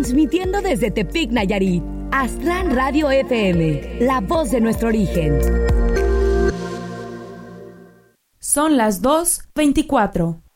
Transmitiendo desde Tepic, Nayarit. Aztlán Radio FM, la voz de nuestro origen. Son las 2:24.